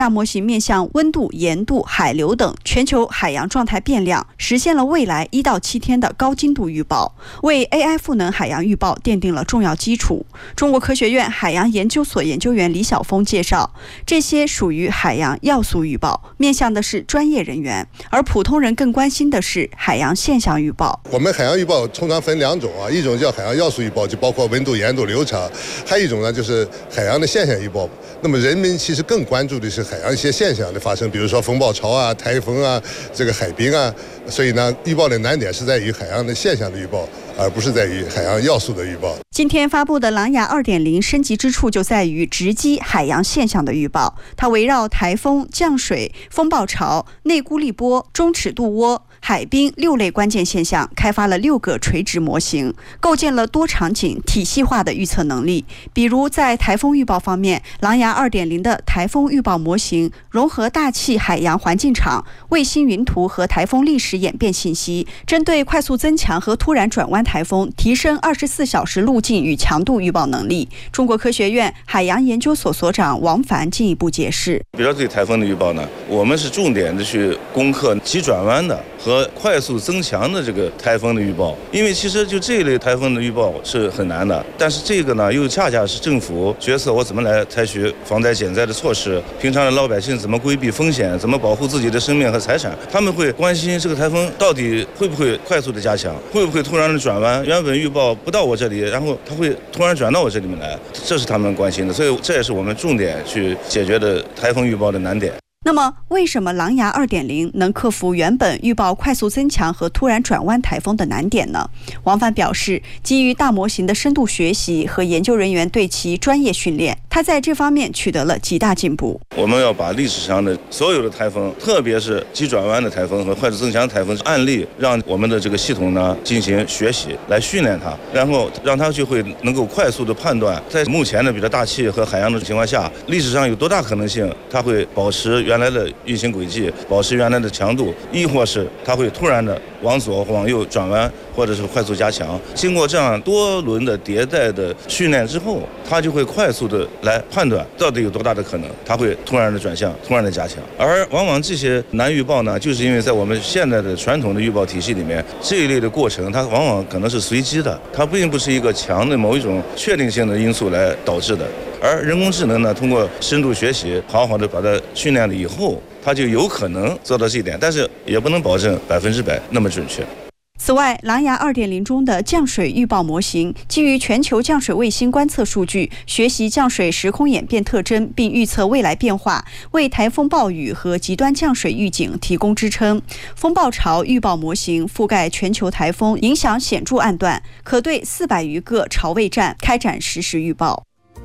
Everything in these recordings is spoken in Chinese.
大模型面向温度、盐度、海流等全球海洋状态变量，实现了未来1到7天的高精度预报，为 AI 赋能海洋预报奠定了重要基础。中国科学院海洋研究所研究员李晓峰介绍，这些属于海洋要素预报，面向的是专业人员，而普通人更关心的是海洋现象预报。 我们海洋预报通常分2种啊，一种叫海洋要素预报，就包括温度、盐度、流场；还有一种呢，就是海洋的现象预报。那么人们其实更关注的是海洋一些现象的发生，比如说风暴潮啊、台风啊、这个海冰啊。所以呢，预报的难点是在于海洋的现象的预报，而不是在于海洋要素的预报。 今天发布的狼牙 2.0 升级之处就在于直击海洋现象的预报，它围绕台风、降水、风暴潮、内孤立波、中尺度涡、海冰6类关键现象，开发了6个垂直模型，构建了多场景体系化的预测能力。比如在台风预报方面，狼牙 2.0 的台风预报模型融合大气海洋环境场、卫星云图和台风历史演变信息，针对快速增强和突然转弯台风提升24小时路径与强度预报能力。中国科学院海洋研究所所长王凡进一步解释， 比如对台风的预报呢，我们是重点的去攻克急转弯的和快速增强的这个台风的预报，因为其实就这一类台风的预报是很难的，但是这个呢又恰恰是政府决策我怎么来采取防灾减灾的措施，平常的老百姓怎么规避风险，怎么保护自己的生命和财产，他们会关心这个台风到底会不会快速的加强，会不会突然的转弯，原本预报不到我这里，然后它会突然转到我这里面来，这是他们关心的，所以这也是我们重点去解决的台风预报的难点。 那么，为什么狼牙 2.0 能克服原本预报快速增强和突然转弯台风的难点呢？王凡表示，基于大模型的深度学习和研究人员对其专业训练，他在这方面取得了极大进步。 我们要把历史上的所有的台风，特别是急转弯的台风和快速增强台风案例，让我们的这个系统呢进行学习，来训练它，然后让它就会能够快速的判断，在目前的比较大气和海洋的情况下，历史上有多大可能性它会保持原来的运行轨迹，保持原来的强度，亦或是它会突然的往左往右转弯，或者是快速加强。经过这样多轮的迭代的训练之后，它就会快速的来判断到底有多大的可能它会突然的转向，突然的加强。而往往这些难预报呢，就是因为在我们现在的传统的预报体系里面，这一类的过程它往往可能是随机的，它并不是一个强的某一种确定性的因素来导致的。而人工智能呢，通过深度学习，好好的把它训练了以后，它就有可能做到这一点，但是也不能保证100%那么准确。 此外，狼牙 2.0 中的降水预报模型基于全球降水卫星观测数据，学习降水时空演变特征，并预测未来变化，为台风暴雨和极端降水预警提供支撑。风暴潮预报模型覆盖全球台风影响显著案段，可对400余个潮位站开展实时预报。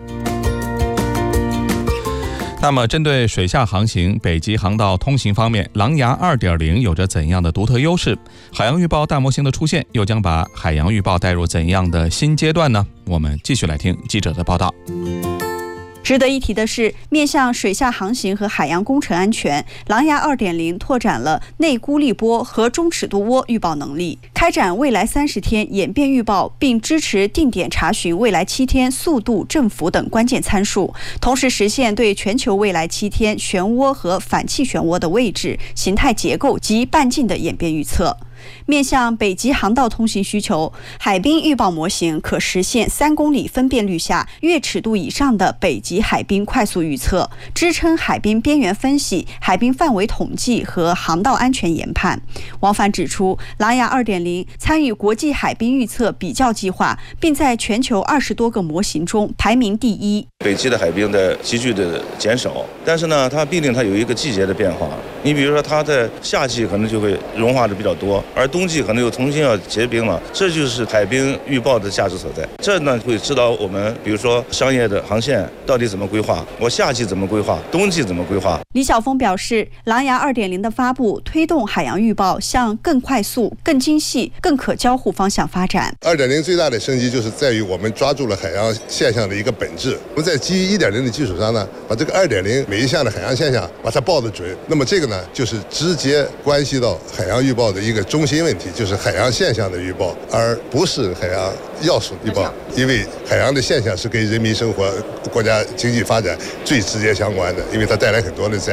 那么针对水下航行、北极航道通行方面，狼牙 2.0 有着怎样的独特优势？海洋预报大模型的出现又将把海洋预报带入怎样的新阶段呢？我们继续来听记者的报道。 值得一提的是，面向水下航行和海洋工程安全，狼牙 2.0 拓展了内孤立波和中尺度涡预报能力，开展未来30天演变预报，并支持定点查询未来7天速度、振幅等关键参数，同时实现对全球未来7天漩涡和反气漩涡的位置、形态结构及半径的演变预测。面向北极航道通行需求，海冰预报模型可实现3公里分辨率下月尺度以上的北极海冰快速预测，支撑海冰边缘分析、海冰范围统计和航道安全研判。王凡指出，狼牙 2.0 参与国际海冰预测比较计划，并在全球20多个模型中排名第1。 北极的海冰的急剧的减少，但是呢，它必定它有一个季节的变化。你比如说，它在夏季可能就会融化的比较多，而冬季可能又重新要结冰了，这就是海冰预报的价值所在。这呢会指导我们，比如说商业的航线到底怎么规划，我夏季怎么规划，冬季怎么规划。 李晓峰表示，狼牙 2.0 的发布推动海洋预报向更快速、更精细、更可交互方向发展。 2.0 最大的升级就是在于我们抓住了海洋现象的一个本质。我们在基于1.0的基础上呢，把这个2.0每一项的海洋现象把它报得准。那么这个呢，就是直接关系到海洋预报的一个中心问题，就是海洋现象的预报，而不是海洋要素预报。因为海洋的现象是跟人民生活、国家经济发展最直接相关的，因为它带来很多的灾